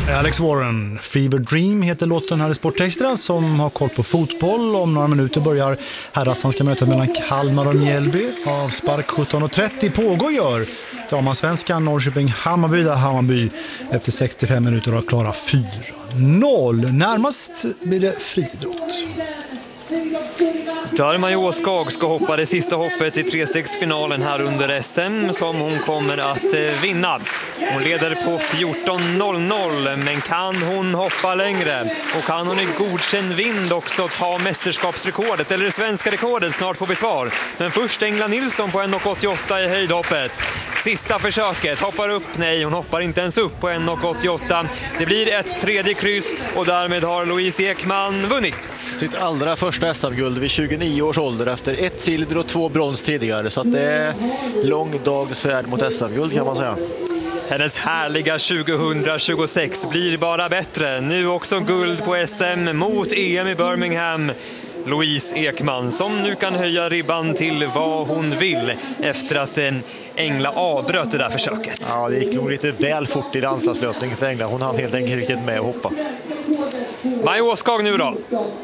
Alex Warren, Fever Dream heter låten här i Sportextra. Som har koll på fotboll. Om några minuter börjar herrallsvenska mötet mellan Kalmar och Mjällby. Avspark 17.30 pågår gör damansvenskan Norrköping-Hammarby, där Hammarby efter 65 minuter har klara 4-0. Närmast blir det friidrott. Maja Åskag ska hoppa det sista hoppet i trestegsfinalen här under SM som hon kommer att vinna. Hon leder på 14.00, men kan hon hoppa längre? Och kan hon i godkänd vind också ta mästerskapsrekordet eller det svenska rekordet? Snart får vi svar. Men först Engla Nilsson på 1.88 i höjdhoppet. Sista försöket, hoppar upp, nej hon hoppar inte ens upp på 1.88. Det blir ett tredje kryss och därmed har Louise Ekman vunnit sitt allra första SM-guld vid 29 års ålder efter 1 silver och 2 brons tidigare, så att det är lång dags färd mot SM-guld kan man säga. Hennes härliga 2026 blir bara bättre. Nu också guld på SM mot EM i Birmingham. Louise Ekman som nu kan höja ribban till vad hon vill efter att Engla avbröt det där försöket. Ja, det gick nog lite väl fort i landslagslöpningen för Engla. Hon hann helt enkelt med att hoppa. Maja Åskag nu då.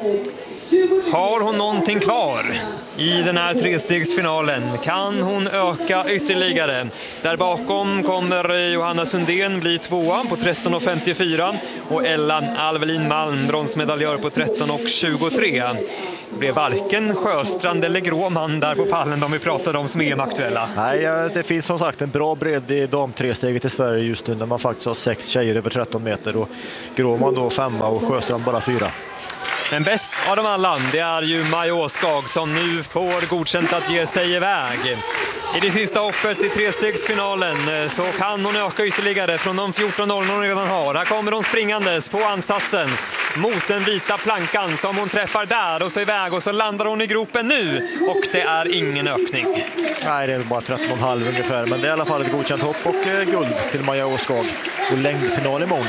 Har hon någonting kvar i den här trestegsfinalen? Kan hon öka ytterligare? Där bakom kommer Johanna Sundén bli tvåa på 13.54 och Ella Alvelin Malm bronsmedaljör på 13.23. Det blev varken Sjöstrand eller Gråman där på pallen de vi pratade om som EM-aktuella. Nej, det finns som sagt en bra bredd i damtresteget i Sverige just nu när man faktiskt har 6 tjejer över 13 meter och Gråman då 5 och Sjöstrand bara 4. Men bäst av dem alla, det är ju Maja Åskag som nu får godkänt att ge sig iväg. I det sista hoppet i trestegsfinalen så kan hon öka ytterligare från de 14.00 hon redan har. Här kommer hon springandes på ansatsen mot den vita plankan som hon träffar där och så iväg och så landar hon i gropen nu och det är ingen ökning. Nej, det är bara 13,5 ungefär, men det är i alla fall ett godkänt hopp och guld till Maja Åskag och längdfinal imorgon.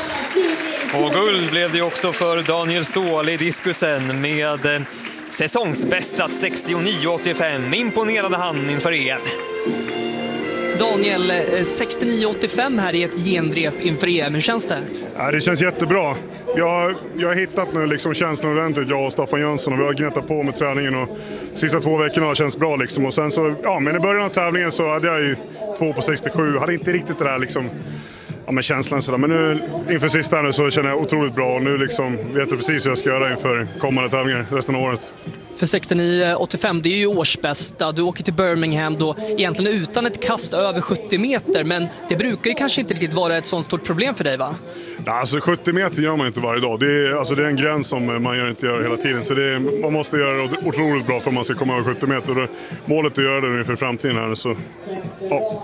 Och guld blev det också för Daniel Ståhl i diskusen med säsongsbästat 69,85. Imponerade han inför EM. Daniel, 69,85 här i ett genrep inför EM. Hur känns det? Ja, det känns jättebra. Jag har hittat nu liksom känslan ordentligt, jag och Staffan Jönsson, och vi har gnettat på med träningen och sista 2 veckorna har känts bra liksom. Och sen så, ja, men i början av tävlingen så hade jag ju 2 på 67, hade inte riktigt det där liksom, ja, men känslan sådär. Men nu inför sista nu så känner jag otroligt bra och nu liksom vet jag precis hur jag ska göra inför kommande tävlingar resten av året. För 69,85, det är ju årsbästa. Du åker till Birmingham då egentligen utan ett kast över 70 meter, men det brukar ju kanske inte riktigt vara ett sånt stort problem för dig, va? Ja, alltså 70 meter gör man inte varje dag. Det är en gräns som man inte gör hela tiden. Så man måste göra det otroligt bra för att man ska komma över 70 meter. Och målet är att göra det inför framtiden här. Så, ja.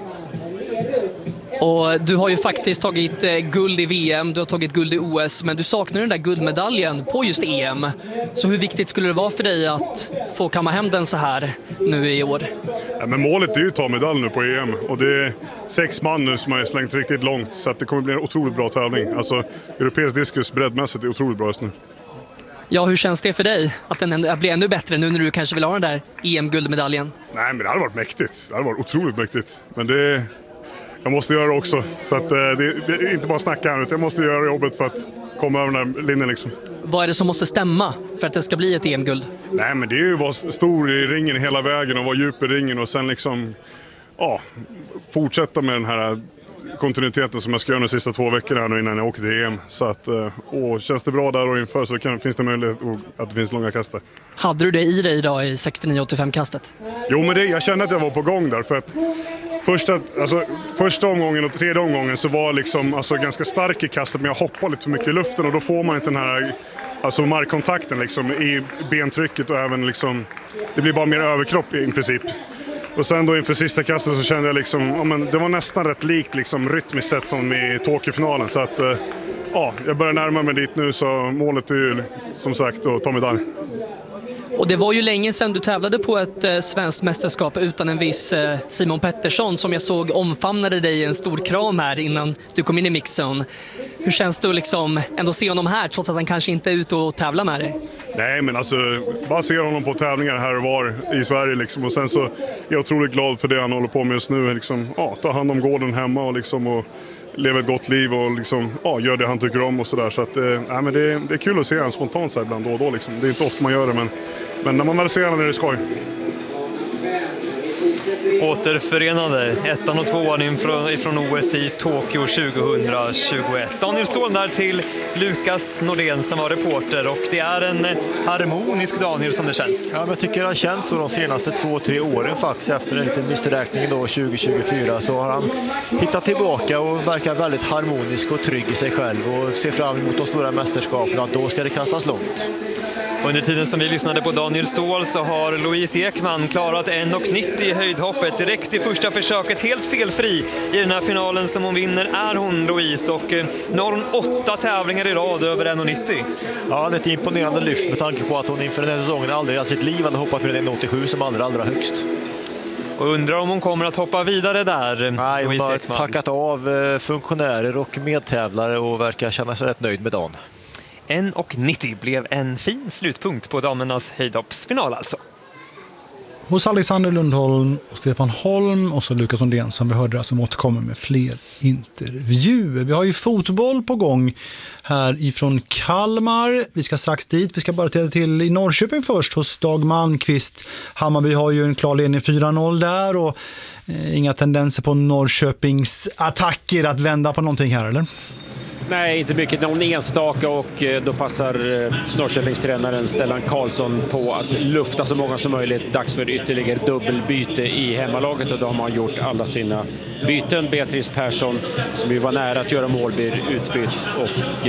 Och du har ju faktiskt tagit guld i VM, du har tagit guld i OS, men du saknar den där guldmedaljen på just EM. Så hur viktigt skulle det vara för dig att få kamma hem den så här nu i år? Ja, men målet är ju att ta medalj nu på EM och det är 6 man nu som har slängt riktigt långt, så att det kommer bli en otroligt bra tävling. Alltså, europeisk diskus breddmässigt är otroligt bra just nu. Ja, hur känns det för dig att den blir ännu bättre nu när du kanske vill ha den där EM-guldmedaljen? Nej, men det hade varit mäktigt. Det hade varit otroligt mäktigt. Men jag måste göra det också. Så att det är inte bara snacka här, utan jag måste göra jobbet för att komma över den här linjen liksom. Vad är det som måste stämma för att det ska bli ett EM-guld? Nej, men det är ju att vara stor i ringen hela vägen och vara djup i ringen och sen liksom, ja, fortsätta med den här kontinuiteten som jag ska göra de sista 2 veckorna här nu innan jag åker till EM. Så att, känns det bra där och inför så finns det möjlighet att det finns långa kastar. Hade du det i dig idag i 69,85-kastet? Jo, men jag kände att jag var på gång där för att första omgången och tredje omgången så var liksom ganska stark i kastet, men jag hoppade lite för mycket i luften och då får man inte den här markkontakten liksom, i bentrycket och även liksom, det blir bara mer överkropp i princip. Och sen då inför sista kastet så kände jag liksom, det var nästan rätt likt liksom, rytmiskt sett som i Tokyo-finalen, så att jag börjar närma mig dit nu, så målet är ju som sagt att ta medalj. Och det var ju länge sedan du tävlade på ett svenskt mästerskap utan en viss Simon Pettersson som jag såg omfamnade dig i en stor kram här innan du kom in i mixzone. Hur känns det att liksom ändå se honom här trots att han kanske inte är ute och tävlar med dig? Nej, men bara se honom på tävlingar här och var i Sverige liksom. Och sen så är jag otroligt glad för det han håller på med just nu liksom, ta hand om gården hemma och liksom, och lever ett gott liv och liksom, gör det han tycker om och sådär. Så att, men det är kul att se han spontant så här ibland då och då. Liksom. Det är inte ofta man gör det, men när man väl ser honom är det skoj. Återförenade 1:an och 2:an ifrån OS i Tokyo 2021. Daniel Ståhl där till Lukas Nordén som var reporter, och det är en harmonisk Daniel som det känns. Ja, men jag tycker det har känts så de senaste 2-3 åren faktiskt. Efter en liten missräkning då 2024 så har han hittat tillbaka och verkar väldigt harmonisk och trygg i sig själv och ser fram emot de stora mästerskapen, att då ska det kastas långt. Under tiden som vi lyssnade på Daniel Ståhl så har Louise Ekman klarat 1,90 i höjdhoppet direkt i första försöket, helt felfri i den här finalen som hon vinner är hon, Louise, och nu har hon 8 tävlingar i rad över 1,90. Ja, det är ett imponerande lyft med tanke på att hon inför den här säsongen aldrig i sitt liv hade hoppat med den 1,87 som allra högst. Och undrar om hon kommer att hoppa vidare där. Nej, hon har tackat av funktionärer och medtävlare och verkar känna sig rätt nöjd med dagen. 1,90 blev en fin slutpunkt på damernas höjdhoppsfinal alltså. Hos Alexander Lundholm och Stefan Holm och så Lukas Nordén som vi hörde som återkommer med fler intervjuer. Vi har ju fotboll på gång här ifrån Kalmar. Vi ska strax dit. Vi ska bara till i Norrköping först hos Dag Malmqvist. Hammarby har ju en klar ledning 4-0 där och inga tendenser på Norrköpings attacker att vända på någonting här, eller? Nej, inte mycket. Någon enstaka, och då passar Norrköpingstränaren Stellan Karlsson på att lufta så många som möjligt. Dags för ytterligare dubbelbyte i hemmalaget, och då har man gjort alla sina byten. Beatrice Persson, som ju var nära att göra mål, blir utbytt, och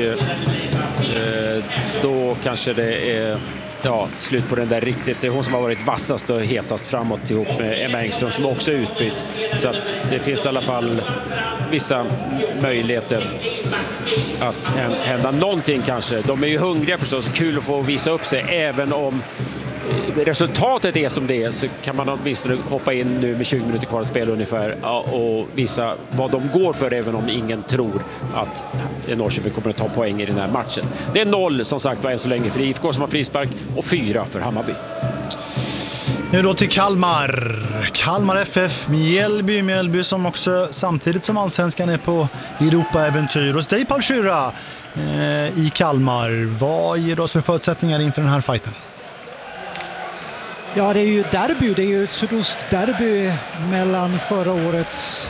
då kanske det är slut på den där riktigt. Det är hon som har varit vassast och hetast framåt ihop med Emma Engström som också är utbytt. Så att det finns i alla fall vissa möjligheter att hända någonting kanske. De är ju hungriga förstås, kul att få visa upp sig, även om resultatet är som det är, så kan man åtminstone hoppa in nu med 20 minuter kvar att spela ungefär och visa vad de går för, även om ingen tror att Norrköping kommer att ta poäng i den här matchen. Det är 0 som sagt var än så länge för IFK som har frispark och 4 för Hammarby. Nu då till Kalmar FF, Mjällby som också samtidigt som allsvenskan är på Europa-äventyr. Hos dig Paul Schürra i Kalmar, vad ger oss för förutsättningar inför den här fighten? Ja, det är ju derby. Det är ju ett sydostderby mellan förra årets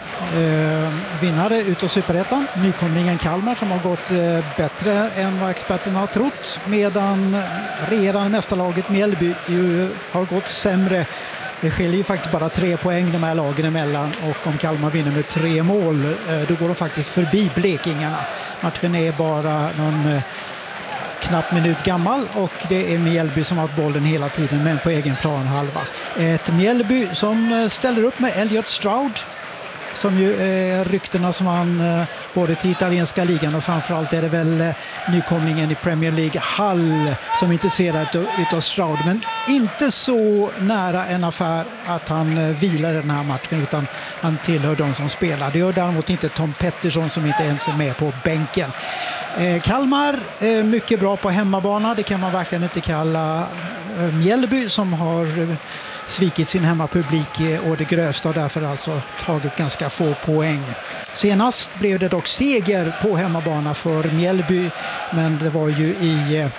vinnare utav Superettan, nykomlingen Kalmar, som har gått bättre än vad experterna har trott, medan regerande mästarlaget Mjällby ju har gått sämre. Det skiljer ju faktiskt bara 3 poäng de här lagen emellan, och om Kalmar vinner med 3 mål då går de faktiskt förbi blekingarna. Matchen är bara någon knapp minut gammal, och det är Mjällby som har bollen hela tiden, men på egen plan halva. Ett Mjällby som ställer upp med Elliot Stroud, som ju är ryktena som han både till italienska ligan, och framförallt är det väl nykomlingen i Premier League Hull som är intresserad utav Stroud, men inte så nära en affär att han vilar i den här matchen, utan han tillhör de som spelar. Det gör däremot inte Tom Pettersson, som inte ens är med på bänken. Kalmar mycket bra på hemmabana, det kan man verkligen inte kalla Mjällby, som har svikit sin hemmapublik och det grövsta, och därför alltså tagit ganska få poäng. Senast blev det dock seger på hemmabana för Mjällby, men det var ju i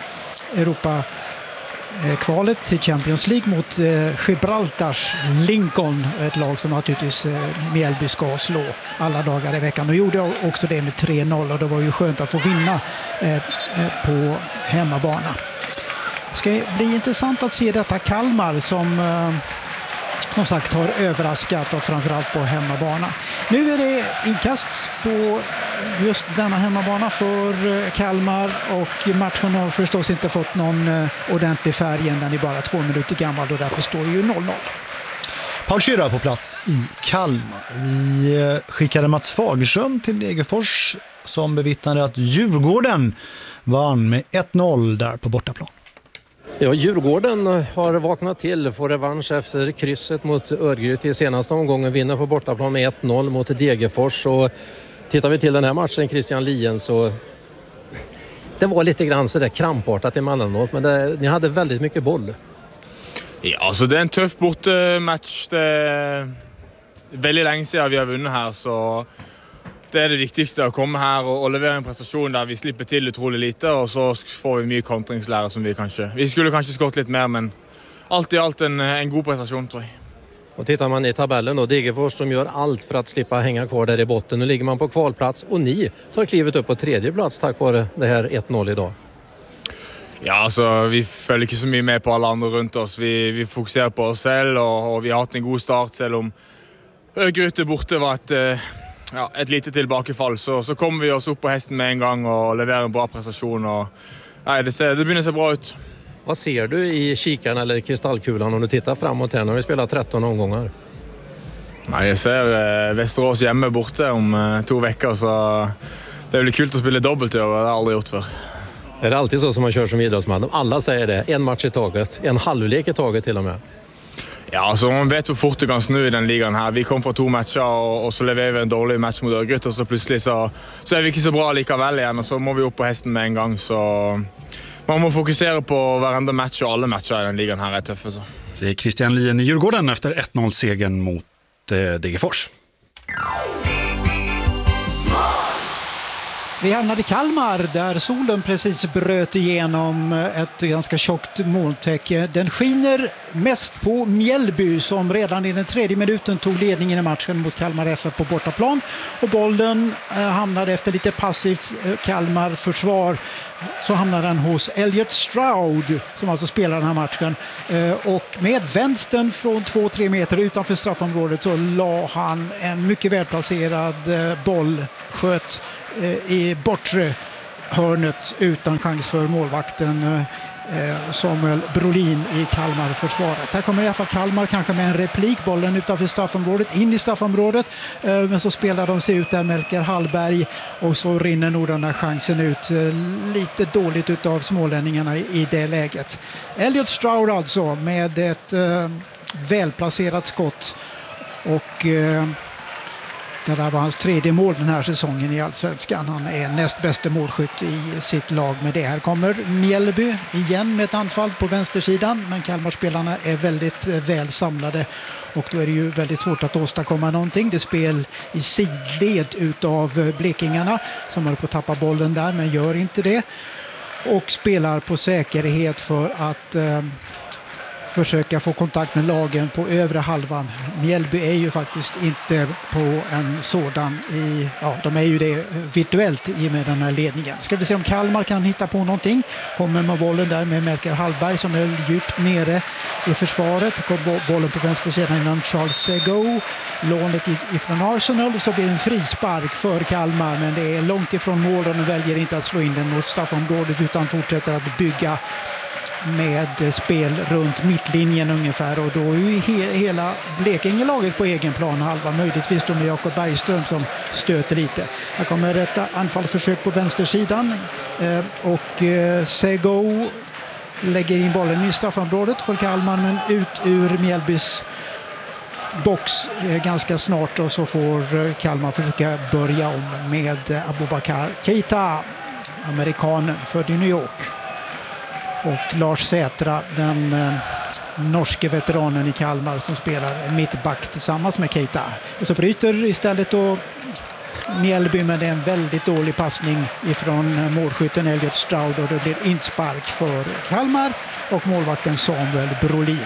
Europa-kvalet till Champions League mot Gibraltars Lincoln, ett lag som naturligtvis Mjällby ska slå alla dagar i veckan, och gjorde också det med 3-0, och det var ju skönt att få vinna på hemmabana. Det ska bli intressant att se detta Kalmar som sagt har överraskat, och framförallt på hemmabana. Nu är det inkast på just denna hemmabana för Kalmar, och matchen har förstås inte fått någon ordentlig färg än. Den är bara 2 minuter gammal, och därför står det ju 0-0. Paul Schürra på plats i Kalmar. Vi skickade Mats Fagerström till Degerfors som bevittnade att Djurgården vann med 1-0 där på bortaplan. Ja, Djurgården har vaknat till, får revansch efter krysset mot Örgryte i senaste omgången, vinner på bortaplan med 1-0 mot Degerfors. Och tittar vi till den här matchen, Christian Lien, så det var lite grann så där krampartat emellanåt, men ni hade väldigt mycket boll. Ja, alltså det är en tuff bortematch. Det är väldigt länge sedan vi har vunnit här, så det är det viktigaste att komma här och leverera en prestation där vi slipper till otroligt lite och så får vi mycket kontringslära som vi skulle kanske skott lite mer, men allt i allt en god prestation tror jag. Och tittar man i tabellen då, Degerfors som gör allt för att slippa hänga kvar där i botten. Nu ligger man på kvalplats och ni tar klivet upp på tredje plats tack vare det här 1-0 idag. Ja, alltså vi följer inte så mycket med på alla andra runt oss. Vi fokuserar på oss själva och vi har haft en god start, selv om Örgryte borte var ett litet tillbakafall. Så kommer vi oss upp på hästen med en gång och levererar en bra prestation. Och, det börjar se bra ut. Vad ser du i kikaren eller kristallkulan om du tittar framåt här när vi spelar 13 omgångar? Nej, jag ser Västerås hemma borta om 2 veckor, så det blir kul att spela dubbelt över. Det har jag aldrig gjort för. Är det alltid så som man kör som idrottsman? Alla säger det, en match i taget, en halvlek i taget till och med. Ja, alltså man vet hur fort det kan snö i den ligan här. Vi kom från 2 matcher och så levererar vi en dålig match mot Örgryte och så plötsligt så är vi inte så bra likaväl igen och så må vi upp på hästen med en gång. Så man må fokusera på varenda match och alla matcher i den ligan här är tuffa. Så. Säger Christian Lien i Djurgården efter 1-0-segern mot Degerfors. Vi hamnade i Kalmar där solen precis bröt igenom ett ganska tjockt molntäcke. Den skiner mest på Mjällby som redan i den 3:e minuten tog ledningen i matchen mot Kalmar FF på bortaplan. Och bollen hamnade efter lite passivt Kalmar-försvar så hamnade den hos Elliot Stroud som alltså spelar den här matchen. Och med vänstern från 2-3 meter utanför straffområdet så la han en mycket välplacerad boll, sköt i bortre hörnet utan chans för målvakten Samuel Brolin i Kalmar-försvaret. Här kommer i alla fall Kalmar kanske med en replik, bollen utanför straffområdet, in i straffområdet, men så spelar de sig ut där Melker Hallberg och så rinner nog den här chansen ut lite dåligt utav smålänningarna i det läget. Elliot Stroud alltså med ett välplacerat skott och det där var hans 3:e mål den här säsongen i Allsvenskan. Han är näst bästa målskytt i sitt lag med det. Här kommer Mjällby igen med ett anfall på vänstersidan. Men Kalmarspelarna är väldigt väl samlade. Och då är det ju väldigt svårt att åstadkomma någonting. Det är spel i sidled utav blekingarna som håller på att tappa bollen där men gör inte det. Och spelar på säkerhet för att försöka få kontakt med lagen på övre halvan. Mjällby är ju faktiskt inte på en sådan de är ju det virtuellt i med den här ledningen. Ska vi se om Kalmar kan hitta på någonting. Kommer med bollen där med Melker Hallberg som är djupt nere i försvaret. Kommer bollen på vänstersidan innan Charles Sego. Lånet ifrån Arsenal, så blir det en frispark för Kalmar men det är långt ifrån mål och de väljer inte att slå in den mot straffområdet utan fortsätter att bygga med spel runt mittlinjen ungefär och då är ju hela Blekingelaget på egen plan halva, möjligtvis då med Jakob Bergström som stöter lite. Här kommer ett anfallsförsök på vänstersidan och Sego lägger in bollen i straffområdet för Kalmar men ut ur Mjällbys box ganska snart och så får Kalmar försöka börja om med Abubakar Keita, amerikanen född i New York. Och Lars Sätra, den norske veteranen i Kalmar som spelar mittback tillsammans med Keita. Och så bryter istället då Mjällby med en väldigt dålig passning ifrån målskytten Elliot Stroud och det blir inspark för Kalmar och målvakten Samuel Brolin.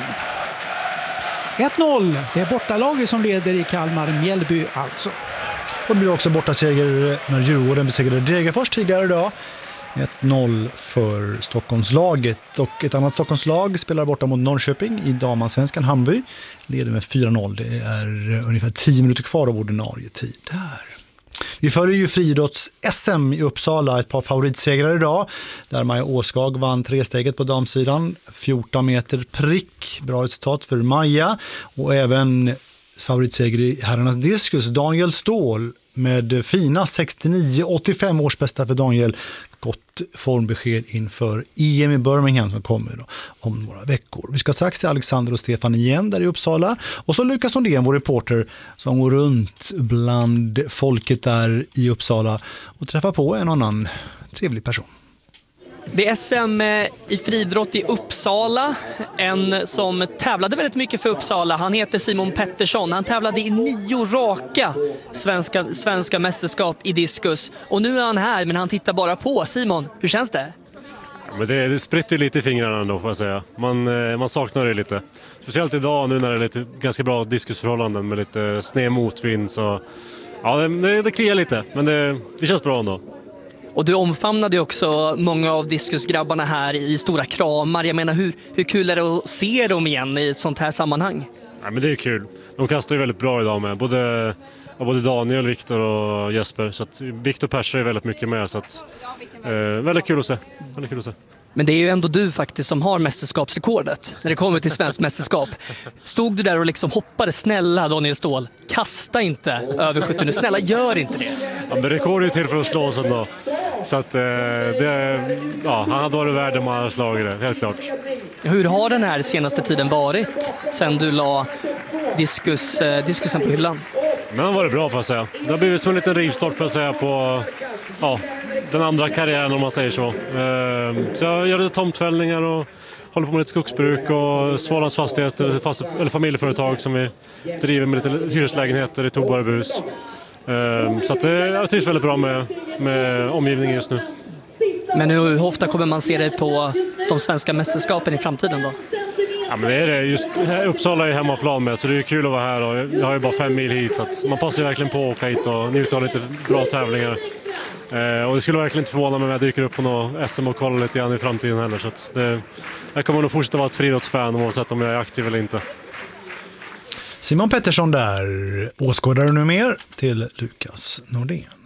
1-0, det är bortalaget som leder i Kalmar, Mjällby alltså. Och det blir också bortaseger när Djurgården besegrade Degerfors tidigare idag. 1-0 för Stockholmslaget och ett annat Stockholmslag spelar borta mot Norrköping i damansvenskan. Hammarby leder med 4-0. Det är ungefär 10 minuter kvar av ordinarie tid här. Vi följer ju friidrotts-SM i Uppsala, ett par favoritsegrar idag där Maja Åskag vann 3-steget på damsidan, 14 meter prick, bra resultat för Maja och även favoritseger i herrarnas diskus, Daniel Ståhl med fina 69-85 års bästa för Daniel. Gott formbesked inför EM i Birmingham som kommer då om några veckor. Vi ska strax till Alexander och Stefan igen där i Uppsala. Och så Lukas Nordén, vår reporter, som går runt bland folket där i Uppsala och träffar på en annan trevlig person. Det är SM i friidrott i Uppsala. En som tävlade väldigt mycket för Uppsala. Han heter Simon Pettersson. Han tävlade i 9 raka svenska mästerskap i diskus. Och nu är han här, men han tittar bara på. Simon, hur känns det? Men det spritter lite i fingrarna ändå, får jag säga. Man saknar det lite. Speciellt idag nu när det är lite ganska bra diskusförhållanden med lite sned motvind. Så ja, det kliar lite, men det känns bra ändå. Och du omfamnade ju också många av diskusgrabbarna här i stora kramar. Jag menar, hur kul är det att se dem igen i ett sånt här sammanhang? Ja, men det är kul. De kastar ju väldigt bra idag med. Både Daniel, Viktor och Jesper. Så att Viktor Persson är väldigt mycket med. Så att, väldigt kul att se. Väldigt kul att se. Men det är ju ändå du faktiskt som har mästerskapsrekordet när det kommer till svenskt mästerskap. Stod du där och liksom hoppade, snälla Daniel Ståhl, kasta inte över 70 nu, snälla gör inte det. Ja, men rekord är ju till för att slå oss ändå. Så att han hade varit värd om han hade slagit det, helt klart. Hur har den här senaste tiden varit sen du la diskusen på hyllan? Men det var bra, för att säga. Det har blivit som en liten rivstart, för att säga, på den andra karriären, om man säger så. Så jag gör lite tomtfällningar och håller på med lite skogsbruk och Svalans fastigheter, eller familjeföretag som vi driver med lite hyreslägenheter i Tobarebus. Så att jag trivs väldigt bra med omgivningen just nu. Men hur ofta kommer man se dig på de svenska mästerskapen i framtiden då? Ja, men det är det. Just Uppsala är hemmaplan med, så det är kul att vara här. Och jag har ju bara 5 mil hit, så att man passar ju verkligen på att åka hit och njuta av lite bra tävlingar. Och det skulle verkligen inte förvåna mig om jag dyker upp på något SM och kollar lite grann i framtiden heller. Så att jag kommer nog fortsätta vara ett friidrottsfan oavsett om jag är aktiv eller inte. Simon Pettersson där, åskådare nu mer till Lukas Nordén.